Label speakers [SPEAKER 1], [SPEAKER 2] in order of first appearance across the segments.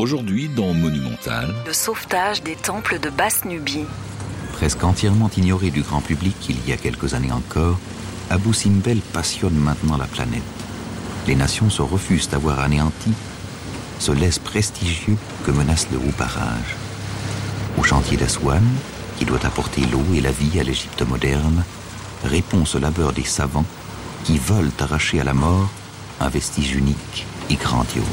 [SPEAKER 1] Aujourd'hui, dans Monumental,
[SPEAKER 2] le sauvetage des temples de Basse-Nubie.
[SPEAKER 3] Presque entièrement ignoré du grand public il y a quelques années encore, Abou Simbel passionne maintenant la planète. Les nations se refusent à voir anéanti ce lest prestigieux que menace le haut barrage. Au chantier d'Aswan, qui doit apporter l'eau et la vie à l'Égypte moderne, répond ce labeur des savants qui veulent arracher à la mort un vestige unique et grandiose.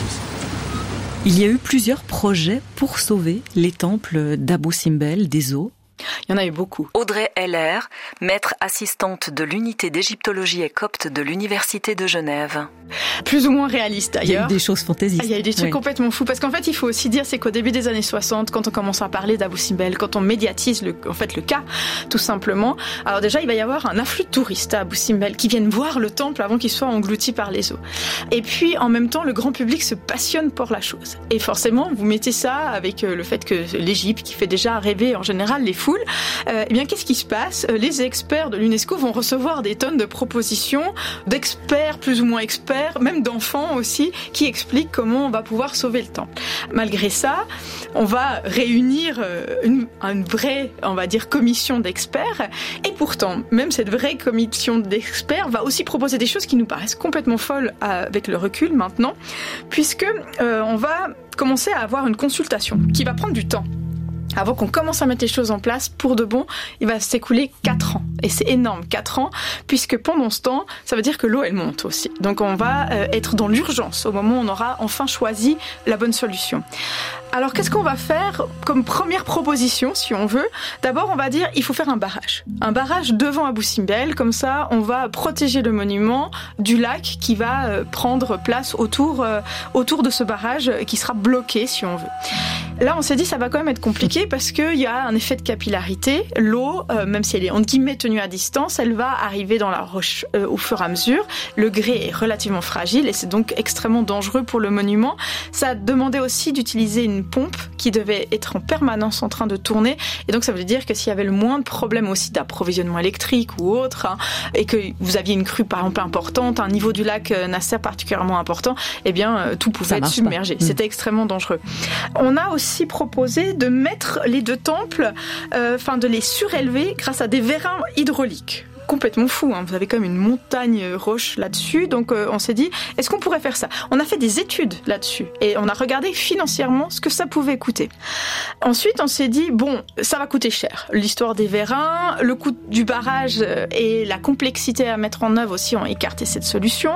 [SPEAKER 4] Il y a eu plusieurs projets pour sauver les temples d'Abou Simbel des eaux.
[SPEAKER 5] Il y en a eu beaucoup.
[SPEAKER 2] Audrey Heller, maître assistante de l'unité d'égyptologie et copte de l'Université de Genève.
[SPEAKER 5] Plus ou moins réaliste d'ailleurs.
[SPEAKER 4] Il y a eu des choses fantaisistes.
[SPEAKER 5] Il y a eu des trucs complètement fous. Parce qu'en fait, il faut aussi dire, c'est qu'au début des années 60, quand on commence à parler d'Abou Simbel, quand on médiatise le cas, tout simplement, alors déjà, il va y avoir un afflux de touristes à Abou Simbel qui viennent voir le temple avant qu'il soit englouti par les eaux. Et puis, en même temps, le grand public se passionne pour la chose. Et forcément, vous mettez ça avec le fait que l'Égypte, qui fait déjà rêver en général les foules, eh bien, qu'est-ce qui se passe ? Les experts de l'UNESCO vont recevoir des tonnes de propositions d'experts, plus ou moins experts, même d'enfants aussi, qui expliquent comment on va pouvoir sauver le temple. Malgré ça, on va réunir une vraie, on va dire, commission d'experts. Et pourtant, même cette vraie commission d'experts va aussi proposer des choses qui nous paraissent complètement folles avec le recul maintenant, puisque on va commencer à avoir une consultation qui va prendre du temps. Avant qu'on commence à mettre les choses en place, pour de bon, il va s'écouler 4 ans. Et c'est énorme, 4 ans, puisque pendant ce temps, ça veut dire que l'eau, elle monte aussi. Donc on va être dans l'urgence au moment où on aura enfin choisi la bonne solution. Alors qu'est-ce qu'on va faire comme première proposition, si on veut ? D'abord, on va dire il faut faire un barrage. Un barrage devant Abou Simbel, comme ça, on va protéger le monument du lac qui va prendre place autour de ce barrage qui sera bloqué, si on veut. Là, on s'est dit ça va quand même être compliqué parce qu'il y a un effet de capillarité. L'eau, même si elle est en guillemets tenue à distance, elle va arriver dans la roche au fur et à mesure. Le grès est relativement fragile et c'est donc extrêmement dangereux pour le monument. Ça demandait aussi d'utiliser une pompe qui devait être en permanence en train de tourner. Et donc, ça veut dire que s'il y avait le moindre problème aussi d'approvisionnement électrique ou autre, et que vous aviez une crue, par exemple, importante, un niveau du lac Nasser particulièrement important, eh bien, tout pouvait être submergé. C'était extrêmement dangereux. On a aussi proposé de mettre les deux temples, de les surélever grâce à des vérins hydrauliques. Complètement fou, hein. Vous avez quand même une montagne roche là-dessus, donc on s'est dit, est-ce qu'on pourrait faire ça ? On a fait des études là-dessus et on a regardé financièrement ce que ça pouvait coûter. Ensuite, on s'est dit, bon, ça va coûter cher. L'histoire des vérins, le coût du barrage et la complexité à mettre en œuvre aussi ont écarté cette solution.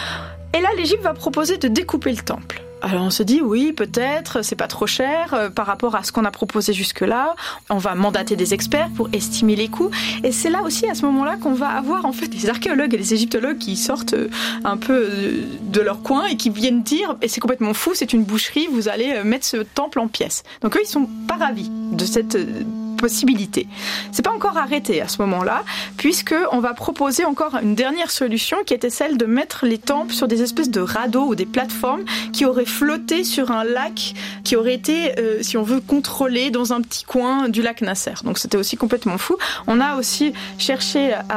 [SPEAKER 5] Et là, l'Égypte va proposer de découper le temple. Alors on se dit oui, peut-être, c'est pas trop cher par rapport à ce qu'on a proposé jusque-là. On va mandater des experts pour estimer les coûts. Et c'est là aussi, à ce moment-là, qu'on va avoir en fait des archéologues et des égyptologues qui sortent un peu de leur coin et qui viennent dire, et c'est complètement fou, c'est une boucherie, vous allez mettre ce temple en pièces. Donc eux, ils sont pas ravis de cette possibilité. C'est pas encore arrêté à ce moment-là, puisque on va proposer encore une dernière solution qui était celle de mettre les temples sur des espèces de radeaux ou des plateformes qui auraient flotté sur un lac qui aurait été, si on veut, contrôlé dans un petit coin du lac Nasser. Donc c'était aussi complètement fou. On a aussi cherché à